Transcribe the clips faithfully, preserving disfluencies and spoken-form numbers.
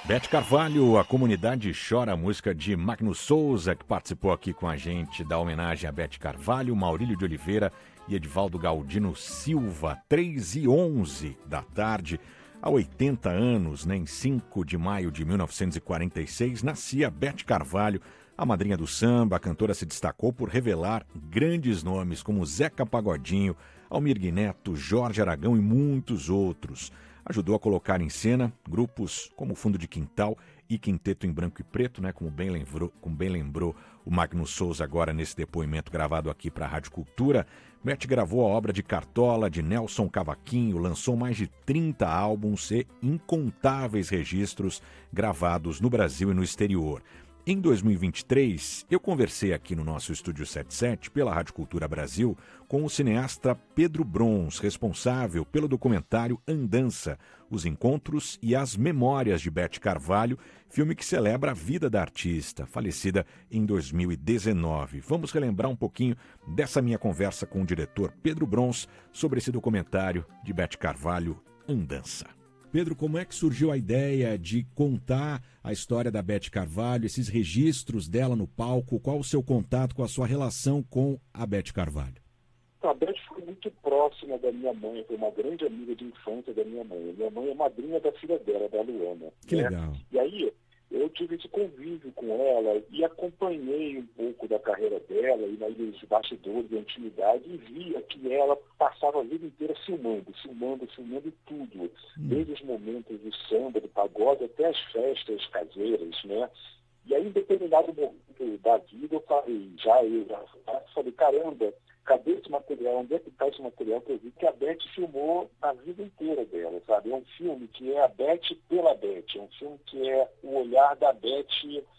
Beth Carvalho, a comunidade chora, a música de Magnus Souza, que participou aqui com a gente da homenagem a Beth Carvalho, Maurílio de Oliveira e Edivaldo Galdino Silva, três e onze da tarde. Há oitenta anos, né, em cinco de maio de mil novecentos e quarenta e seis, nascia Beth Carvalho, a madrinha do samba. A cantora se destacou por revelar grandes nomes como Zeca Pagodinho, Almir Neto, Jorge Aragão e muitos outros. Ajudou a colocar em cena grupos como Fundo de Quintal e Quinteto em Branco e Preto, né, como bem lembrou, como bem lembrou o Magnus Souza agora nesse depoimento gravado aqui para a Rádio Cultura. Beth gravou a obra de Cartola, de Nelson Cavaquinho, lançou mais de trinta álbuns e incontáveis registros gravados no Brasil e no exterior. Em dois mil e vinte e três, eu conversei aqui no nosso Estúdio setenta e sete, pela Rádio Cultura Brasil, com o cineasta Pedro Brons, responsável pelo documentário Andança, os encontros e as memórias de Beth Carvalho, filme que celebra a vida da artista, falecida em dois mil e dezenove. Vamos relembrar um pouquinho dessa minha conversa com o diretor Pedro Brons sobre esse documentário de Beth Carvalho, Andança. Pedro, como é que surgiu a ideia de contar a história da Beth Carvalho, esses registros dela no palco? Qual o seu contato, com a sua relação com a Beth Carvalho? A Beth foi muito próxima da minha mãe, foi uma grande amiga de infância da minha mãe. Minha mãe é madrinha da filha dela, da Luana. Que né? legal. E aí eu tive esse convívio com ela e acompanhei um pouco da carreira dela e nos bastidores da intimidade e via que ela passava a vida inteira filmando, filmando, filmando tudo. Hum. Desde os momentos do samba, do pagode, até as festas caseiras, né? E aí, em determinado momento da vida, eu falei, já eu já falei, caramba, cadê esse material? Onde é que está esse material? Que eu vi que a Beth filmou a vida inteira dela, sabe? É um filme que é a Beth pela Beth, é um filme que é o olhar da Beth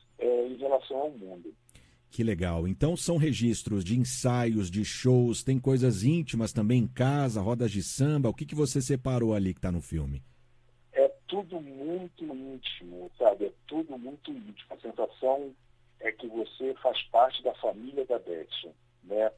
é, em relação ao mundo. Que legal. Então são registros de ensaios, de shows, tem coisas íntimas também em casa, rodas de samba. O que, que você separou ali que está no filme? É tudo muito íntimo, sabe? É tudo muito íntimo. A sensação é que você faz parte da família da Beth, né?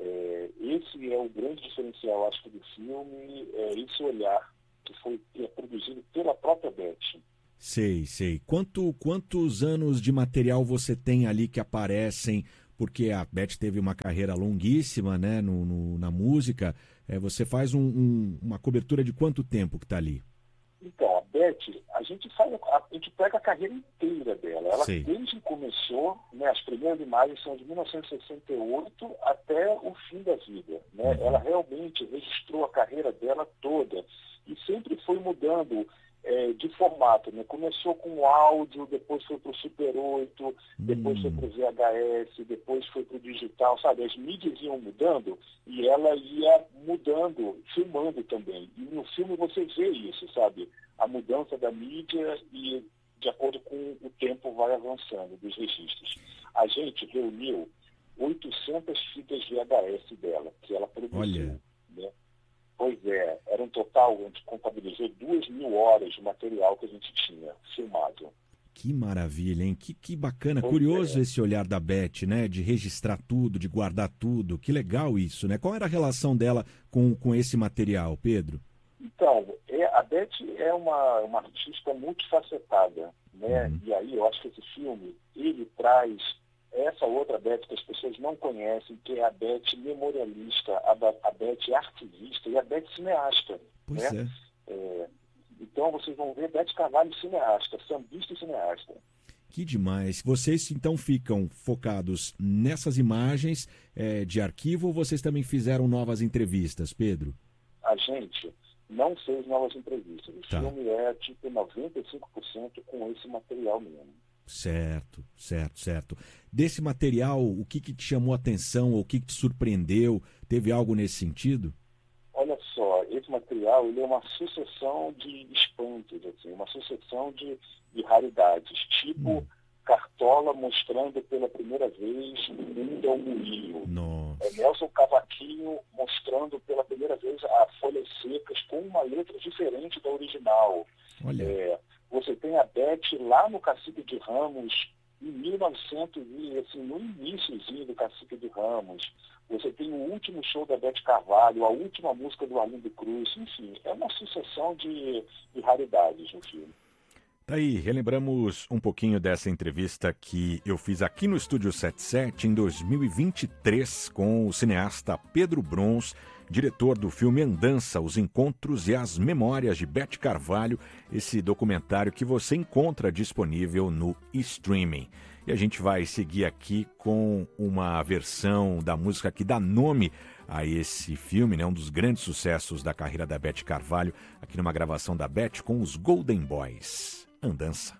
É, esse é o grande diferencial, acho que, do filme, é esse olhar que foi que é produzido pela própria Beth. Sei, sei. Quanto, quantos anos de material você tem ali que aparecem? Porque a Beth teve uma carreira longuíssima, né, no, no, na música. É, você faz um, um, uma cobertura de quanto tempo que está ali? Então, a Beth, a gente, faz, a gente pega a carreira inteira dela. Ela, Sei. desde que começou, né, as primeiras imagens são de mil novecentos e sessenta e oito até o fim da vida. Né? Uhum. Ela realmente registrou a carreira dela toda e sempre foi mudando é, de formato. Né? Começou com o áudio, depois foi para o Super oito, depois hum. foi para o V H S, depois foi para o digital, sabe? As mídias iam mudando e ela ia mudando, filmando também. E no filme você vê isso, sabe? A mudança da mídia e de acordo com o tempo vai avançando dos registros. A gente reuniu oitocentas fitas V H S dela, que ela produziu. Olha. Né? Pois é, era um total, a gente contabilizou duas mil horas de material que a gente tinha filmado. Que maravilha, hein? Que, que bacana, Pois curioso é. esse olhar da Beth, né? De registrar tudo, de guardar tudo. Que legal isso, né? Qual era a relação dela com, com esse material, Pedro? Então, é, a Beth é uma, uma artista multifacetada, né? Uhum. E aí eu acho que esse filme, ele traz essa outra Beth que as pessoas não conhecem, que é a Beth memorialista, a, a Beth arquivista e a Beth cineasta. Pois né? é. É, então vocês vão ver Beth Carvalho cineasta, sambista e cineasta. Que demais. Vocês então ficam focados nessas imagens é, de arquivo ou vocês também fizeram novas entrevistas, Pedro? A gente não fez novas entrevistas. O Tá. filme é tipo noventa e cinco por cento com esse material mesmo. Certo, certo, certo. Desse material, o que, que te chamou a atenção ou o que, que te surpreendeu? Teve algo nesse sentido? Olha só, esse material ele é uma sucessão de espantos, assim, uma sucessão de, de raridades, tipo hum. Cartola mostrando pela primeira vez o mundo ao moinho. É Nelson Cavaquinho mostrando pela primeira vez a Folhas Secas com uma letra diferente da original. Olha. É, você tem a Beth lá no Cacique de Ramos, em mil e novecentos, assim, no iníciozinho do Cacique de Ramos. Você tem o último show da Beth Carvalho, a última música do Arlindo Cruz, enfim, é uma sucessão de, de raridades no filme. Tá aí, relembramos um pouquinho dessa entrevista que eu fiz aqui no Estúdio setenta e sete em dois mil e vinte e três com o cineasta Pedro Brons, diretor do filme Andança, Os Encontros e as Memórias de Bete Carvalho, esse documentário que você encontra disponível no streaming. E a gente vai seguir aqui com uma versão da música que dá nome a esse filme, né? Um dos grandes sucessos da carreira da Bete Carvalho, aqui numa gravação da Bete com os Golden Boys. Andança.